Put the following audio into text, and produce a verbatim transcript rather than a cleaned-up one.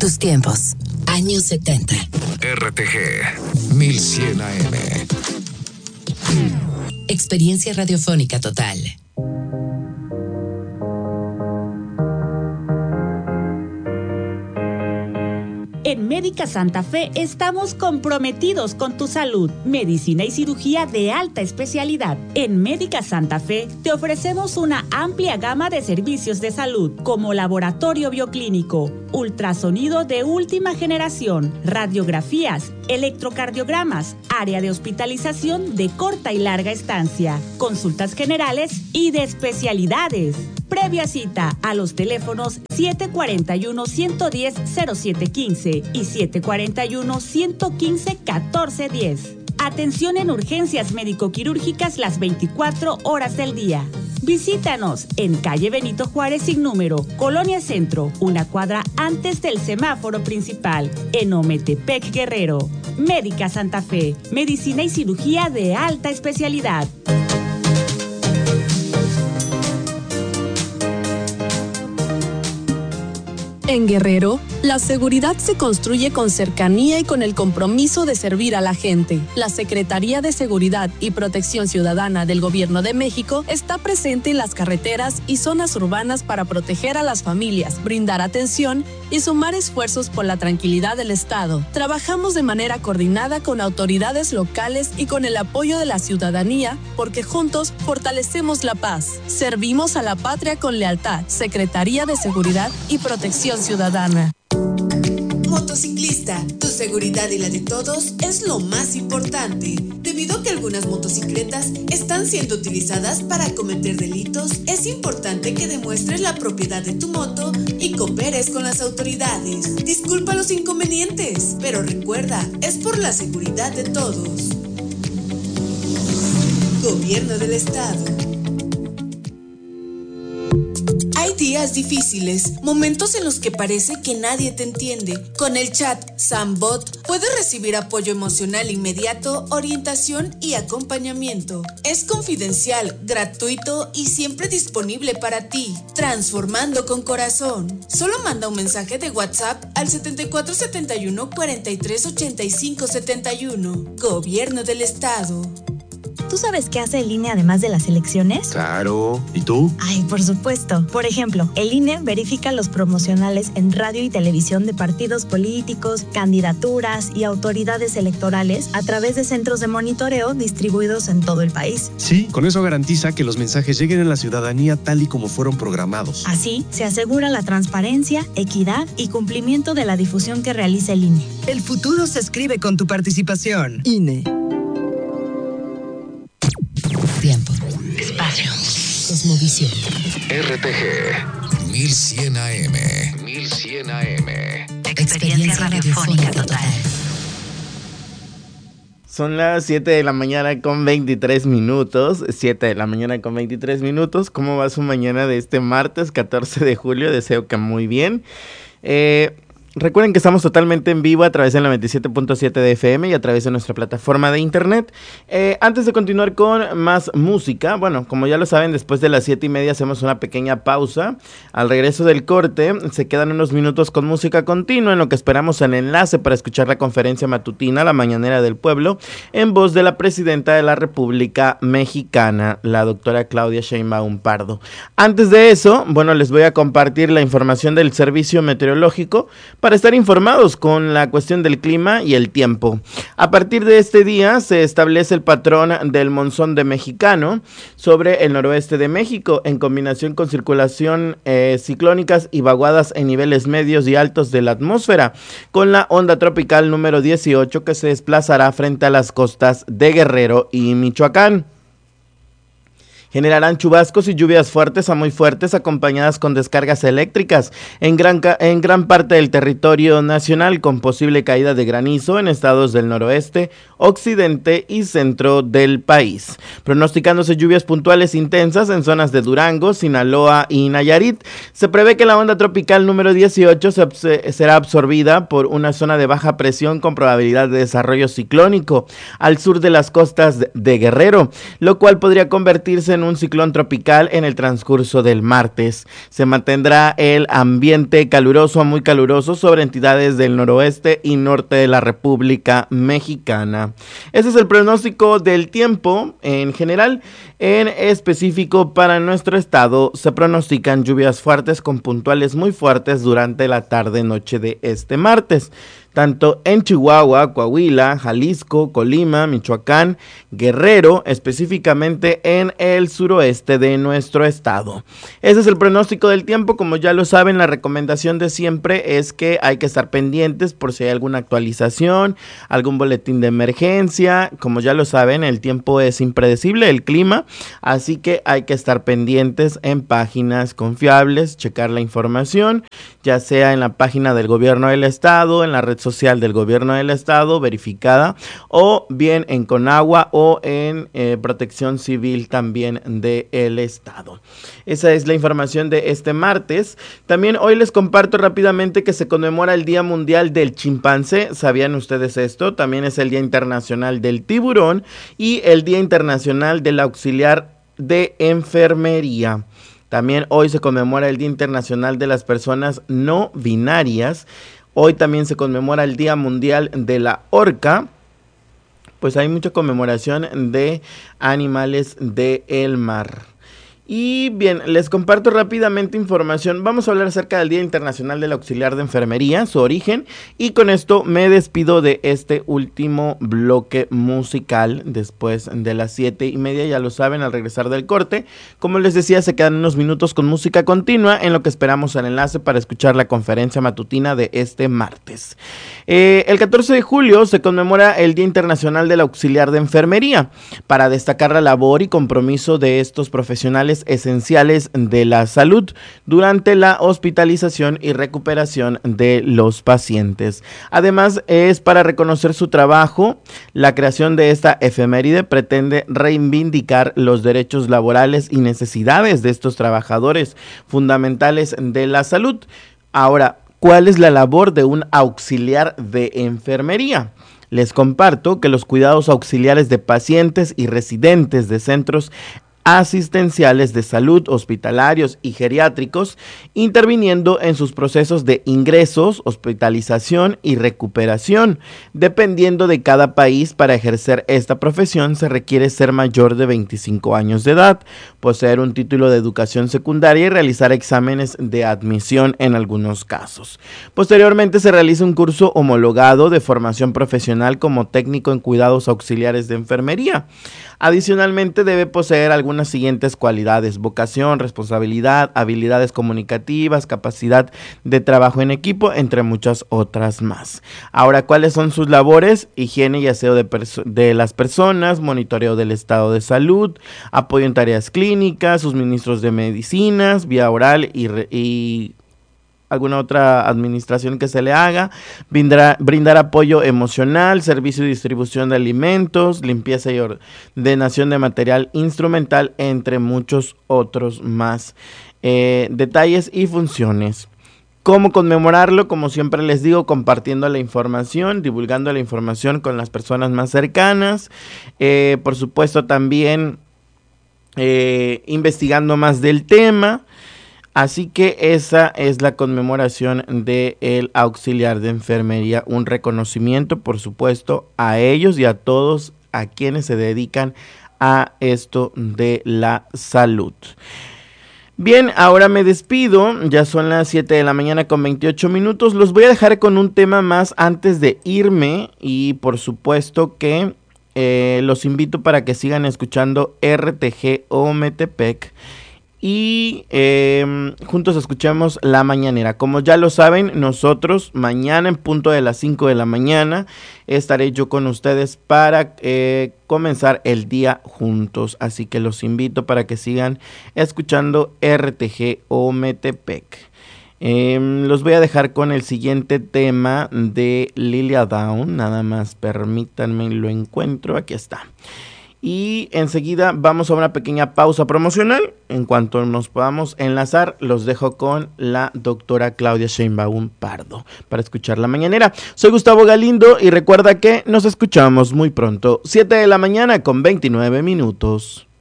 tus tiempos. Años setenta. R T G mil cien A M. Experiencia radiofónica total. En Médica Santa Fe estamos comprometidos con tu salud. Medicina y cirugía de alta especialidad. En Médica Santa Fe te ofrecemos una amplia gama de servicios de salud, como laboratorio bioclínico, ultrasonido de última generación, radiografías, electrocardiogramas, área de hospitalización de corta y larga estancia, consultas generales y de especialidades. Previa cita a los teléfonos siete cuatro uno, uno uno cero, cero siete uno cinco y siete cuatro uno, uno uno cinco, uno cuatro uno cero. Atención en urgencias médico-quirúrgicas las veinticuatro horas del día. Visítanos en calle Benito Juárez sin número, Colonia Centro, una cuadra antes del semáforo principal, en Ometepec, Guerrero. Médica Santa Fe, medicina y cirugía de alta especialidad. En Guerrero, la seguridad se construye con cercanía y con el compromiso de servir a la gente. La Secretaría de Seguridad y Protección Ciudadana del Gobierno de México está presente en las carreteras y zonas urbanas para proteger a las familias, brindar atención y sumar esfuerzos por la tranquilidad del Estado. Trabajamos de manera coordinada con autoridades locales y con el apoyo de la ciudadanía, porque juntos fortalecemos la paz. Servimos a la patria con lealtad. Secretaría de Seguridad y Protección Ciudadana. Motociclista, tu seguridad y la de todos es lo más importante. Debido a que algunas motocicletas están siendo utilizadas para cometer delitos, es importante que demuestres la propiedad de tu moto y cooperes con las autoridades. Disculpa los inconvenientes, pero recuerda, es por la seguridad de todos. Gobierno del Estado. Hay días difíciles, momentos en los que parece que nadie te entiende. Con el chat Sambot puedes recibir apoyo emocional inmediato, orientación y acompañamiento. Es confidencial, gratuito y siempre disponible para ti. Transformando con corazón. Solo manda un mensaje de WhatsApp al setenta y cuatro setenta y uno, cuarenta y tres ochenta y cinco setenta y uno. Gobierno del Estado. ¿Tú sabes qué hace el I N E además de las elecciones? Claro. ¿Y tú? Ay, por supuesto. Por ejemplo, el I N E verifica los promocionales en radio y televisión de partidos políticos, candidaturas y autoridades electorales a través de centros de monitoreo distribuidos en todo el país. Sí, con eso garantiza que los mensajes lleguen a la ciudadanía tal y como fueron programados. Así, se asegura la transparencia, equidad y cumplimiento de la difusión que realiza el I N E. El futuro se escribe con tu participación. I N E. Tiempo. Espacio. Cosmovisión. R T G mil cien A M. mil cien A M. Experiencia radiofónica total. Son las siete de la mañana con veintitrés minutos. siete de la mañana con veintitrés minutos. ¿Cómo va su mañana de este martes catorce de julio? Deseo que muy bien. Eh... Recuerden que estamos totalmente en vivo a través de la veintisiete punto siete de F M y a través de nuestra plataforma de internet. Eh, antes de continuar con más música, bueno, como ya lo saben, después de las siete y media hacemos una pequeña pausa. Al regreso del corte se quedan unos minutos con música continua, en lo que esperamos el enlace para escuchar la conferencia matutina, la mañanera del pueblo, en voz de la presidenta de la República Mexicana, la doctora Claudia Sheinbaum Pardo. Antes de eso, bueno, les voy a compartir la información del servicio meteorológico para estar informados con la cuestión del clima y el tiempo. A partir de este día se establece el patrón del monzón de mexicano sobre el noroeste de México, en combinación con circulación eh, ciclónicas y vaguadas en niveles medios y altos de la atmósfera, con la onda tropical número dieciocho que se desplazará frente a las costas de Guerrero y Michoacán. Generarán chubascos y lluvias fuertes a muy fuertes acompañadas con descargas eléctricas en gran, en gran parte del territorio nacional, con posible caída de granizo en estados del noroeste, occidente y centro del país. Pronosticándose lluvias puntuales intensas en zonas de Durango, Sinaloa y Nayarit. Se prevé que la onda tropical número dieciocho se, será absorbida por una zona de baja presión con probabilidad de desarrollo ciclónico al sur de las costas de Guerrero, lo cual podría convertirse en con un ciclón tropical en el transcurso del martes. Se mantendrá el ambiente caluroso a muy caluroso sobre entidades del noroeste y norte de la República Mexicana. Ese es el pronóstico del tiempo en general. En específico para nuestro estado se pronostican lluvias fuertes con puntuales muy fuertes durante la tarde-noche de este martes, tanto en Chihuahua, Coahuila, Jalisco, Colima, Michoacán, Guerrero, específicamente en el suroeste de nuestro estado. Ese es el pronóstico del tiempo. Como ya lo saben, la recomendación de siempre es que hay que estar pendientes por si hay alguna actualización, algún boletín de emergencia. Como ya lo saben, el tiempo es impredecible, el clima, así que hay que estar pendientes en páginas confiables, checar la información, ya sea en la página del gobierno del estado, en la red social del gobierno del estado verificada, o bien en Conagua o en eh, Protección Civil también del estado. Esa es la información de este martes. También hoy les comparto rápidamente que se conmemora el Día Mundial del Chimpancé. ¿Sabían ustedes esto? También es el Día Internacional del Tiburón y el Día Internacional del Auxiliar de Enfermería. También hoy se conmemora el Día Internacional de las Personas No Binarias. Hoy también se conmemora el Día Mundial de la Orca. Pues hay mucha conmemoración de animales del mar. Y bien, les comparto rápidamente información. Vamos a hablar acerca del Día Internacional del Auxiliar de Enfermería, su origen, y con esto me despido de este último bloque musical después de las siete y media, ya lo saben, al regresar del corte. Como les decía, se quedan unos minutos con música continua, en lo que esperamos el enlace para escuchar la conferencia matutina de este martes. Eh, el catorce de julio se conmemora el Día Internacional del Auxiliar de Enfermería, para destacar la labor y compromiso de estos profesionales esenciales de la salud durante la hospitalización y recuperación de los pacientes. Además, es para reconocer su trabajo. La creación de esta efeméride pretende reivindicar los derechos laborales y necesidades de estos trabajadores fundamentales de la salud. Ahora, ¿cuál es la labor de un auxiliar de enfermería? Les comparto que los cuidados auxiliares de pacientes y residentes de centros asistenciales de salud, hospitalarios y geriátricos, interviniendo en sus procesos de ingresos, hospitalización y recuperación. Dependiendo de cada país, para ejercer esta profesión se requiere ser mayor de veinticinco años de edad, poseer un título de educación secundaria y realizar exámenes de admisión en algunos casos. Posteriormente se realiza un curso homologado de formación profesional como técnico en cuidados auxiliares de enfermería. Adicionalmente debe poseer algunas siguientes cualidades: vocación, responsabilidad, habilidades comunicativas, capacidad de trabajo en equipo, entre muchas otras más. Ahora, ¿cuáles son sus labores? Higiene y aseo de, de las personas, monitoreo del estado de salud, apoyo en tareas clínicas, suministros de medicinas, vía oral y, re, y alguna otra administración que se le haga, brindar, brindar apoyo emocional, servicio y distribución de alimentos, limpieza y ordenación de material instrumental, entre muchos otros más. Eh, detalles y funciones. ¿Cómo conmemorarlo? Como siempre les digo, compartiendo la información, divulgando la información con las personas más cercanas, eh, por supuesto también eh, investigando más del tema. Así que esa es la conmemoración del auxiliar de enfermería, un reconocimiento, por supuesto, a ellos y a todos a quienes se dedican a esto de la salud. Bien, ahora me despido, ya son las siete de la mañana con veintiocho minutos, los voy a dejar con un tema más antes de irme y por supuesto que eh, los invito para que sigan escuchando R T G Ometepec. Y eh, juntos escuchemos La Mañanera. Como ya lo saben, nosotros mañana en punto de las cinco de la mañana estaré yo con ustedes para eh, comenzar el día juntos. Así que los invito para que sigan escuchando R T G Ometepec. Eh, los voy a dejar con el siguiente tema de Lilia Down. Nada más permítanme, lo encuentro. Aquí está. Y enseguida vamos a una pequeña pausa promocional. En cuanto nos podamos enlazar, los dejo con la doctora Claudia Sheinbaum Pardo para escuchar La Mañanera. Soy Gustavo Galindo y recuerda que nos escuchamos muy pronto. siete de la mañana con veintinueve minutos.